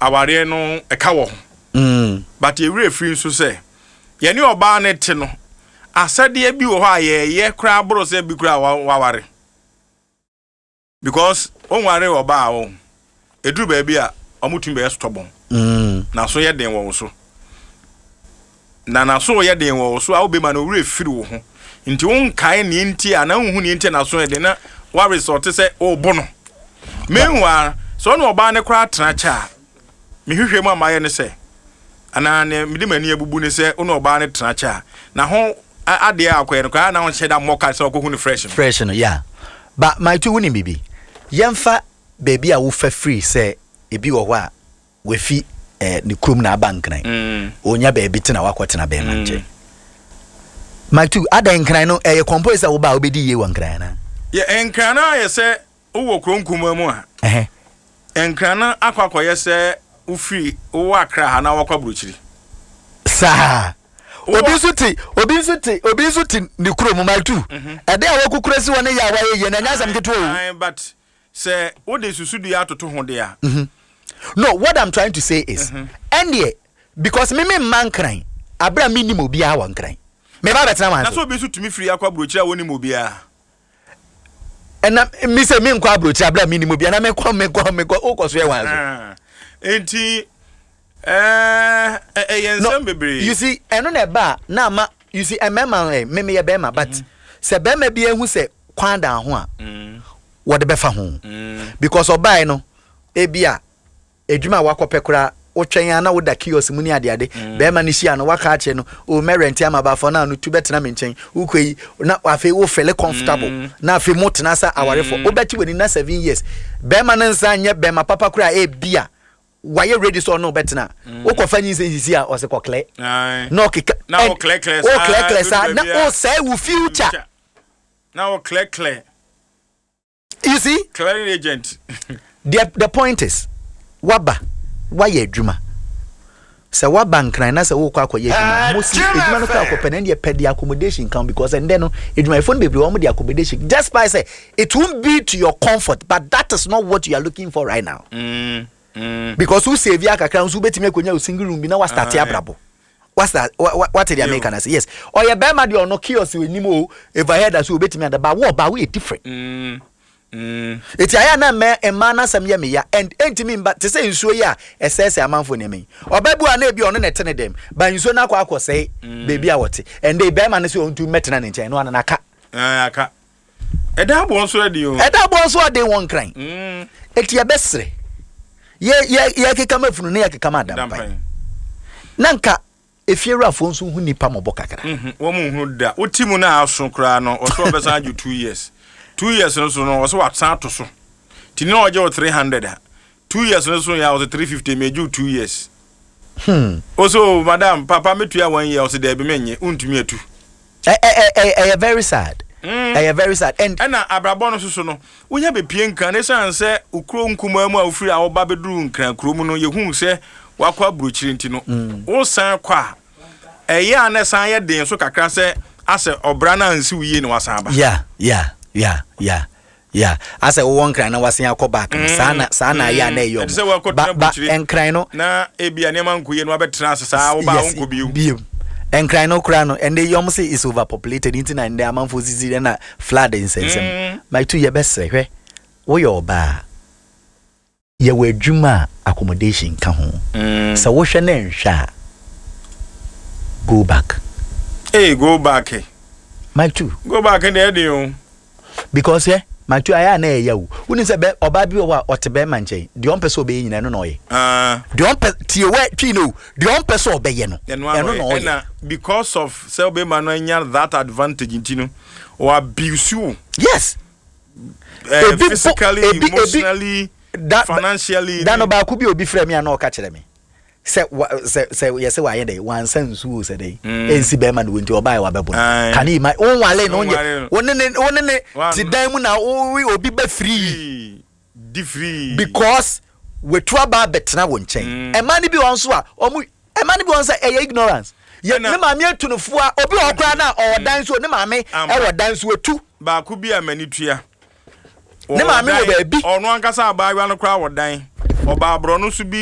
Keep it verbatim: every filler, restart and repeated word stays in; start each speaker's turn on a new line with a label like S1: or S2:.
S1: aware no eka wo
S2: mm
S1: but ye we free so say ye ne oba ne te no asade bi wo ha ye ye kra bro say bi kra waware because on ware oba wo eduru ba bi a omutum be stubborn
S2: mm
S1: na so ye den wo so na na so ye den wo so a obe ma no we free wo ho nti won kai ne nti ana hu ne nti na so ye den na wa resort say o bono meanwhile so no oba ne kra tena cha me hwehwe mu amaye ne say ana ne mede mani abubu ne say ono oba ne tena cha na ho ade akwa no kwa na won sheda moka say okohu ne fresh
S2: fresh no yeah but my two woni bibi yemfa baby a wo fa free say ebi wo ho a we fi eh ne krom na bank nan mm onya baby tena wakotena be man che my two adan kran no eh composer wo ba obedi ye wan kran na
S1: ye enkran na ye say wo kronkum mu a
S2: eh
S1: enkran na akwakọ ye say wo free wo akra ha na wakọ brochiri
S2: sa obi suti obi suti obi suti ni krom my two e dey a wokukurasi won ya wa ye na nyasam keto o
S1: but say wo de susudu ya toto ho de a
S2: no what I'm trying to say is mm-hmm. and yeah, because me me man crying abra minimum obi a wan crying me ba betena man
S1: na so be so tumi free akwa brochiri a woni mo bia
S2: and me say me nkwa brochiri abra minimum bia na me kwa me kwa me kwa o ko so e wan so
S1: enti eh eh yensem bebre
S2: you see eno na ba na ma you see emema eh me me ye bema but mm-hmm. se bema bia hu se kwan da ho a mm wo de befa ho mm because obai no e bia edwuma wakopekura otwen ana wo da kiosk mu ni ade ade be ma ni hia no waka ache no o merenti amabafo na no tu betena me nchen ukoi na afi wo feel comfortable mm. na afi motena sa awarefo mm. obeti weni na seven years be ma nsa anye be ma papa kura e bia waye ready so no betena mm. wo kofa nyi sisi a o se kokle no kika
S1: na o clear clear
S2: o clear clear sa na o say wo future
S1: na o clear clear
S2: you see
S1: clearing agent
S2: the the point is waba waye adwuma se waba nkran na se wo kwa akoye adwuma mosi adwuma no kwa akopene na pay the accommodation count because and then no adwuma phone baby wo the accommodation just by say it won't be to your comfort but that is not what you are looking for right now
S1: mm mm
S2: because who save ya kakra nso betime akonya single room bi na wa start abrabo what's that what, what did the American say yes or your bema de ono kiosk we nimo overhead as we betime ada ba wo ba we different
S1: mm Mm.
S2: Eti aya na me emana sam ye me ya and entimi mba te say nsuo ya esese amanfo ne me obabu ana ebi ono ne tene dem ba nsuo na akwa akose bebi a wote and dey be ma ne se ontu metena ne nchen no ana naka
S1: eh aka eda bo nso ade o
S2: eda bo nso ade won kran mm eti ya besre ye ye ye keka mafunu ne ye keka madam pai nanka efiera afo nso hu nipa mobo kakra
S1: mhm wo mu hu da otimu na aso kra no oso besa aju two years two years no so no was what san to so ti no oje three hundred two years no so ya was three fifty meju two years
S2: hmm
S1: also madam papa metu ya one year was there be menye untumi atu
S2: eh eh eh eh very sad eh very sad and
S1: na abrabo no so so no wonya be pie nkan ne san se ukro nkuma mu a ofiri a wo ba beduru nkran kro mu no yehu se wakwa brochiri nti no wo san kwa eh ya na san ye den so kakra se ase obra na nsi wiye ne wasan ba
S2: yeah yeah yeah yeah yeah ase wo won kran na wasen akoba kan sana sana ya na eyo ba enkran no
S1: na ebia ne man kuye no abetra asesa wo ba won ko biu
S2: enkran no kran no and yom say is overpopulated into na ndे amanfo zizi na flood insensem my two ye best hwe wo yo ba ye wadwuma accommodation ka ho so wo hwe na nhwa go back
S1: hey go back
S2: my two
S1: go back and there
S2: because yeah my two aya na eya wo woni se be oba bi wo otebe ma nche de on pese obe nyina no no ye
S1: ah
S2: de on pese tie we twi no de on pese obe ye no
S1: eno no ye because of se obe ma no nya that advantage ntino o abuse you
S2: yes
S1: uh, physically ebi, emotionally ebi, that, financially
S2: that no ba ku bi obi frɛ me na o ka kyerɛ me se se se yes wa ye dey wan sansu se dey ensi be ma no nti obai wa bebo kan yi my on wale no nye wonene wonene ti dan mu na obi ba free
S1: di free
S2: because we to aba betena won chen e ma ni bi won so a omu e ma ni bi won say e ignorance ye ne ma me atunufo a obi okra na o dan so ne ma me e wo dan so etu
S1: ba ku bi amani tua
S2: ne ma me wo ba bi
S1: onu ankasa aba wa no kra wo dan oba abro no so bi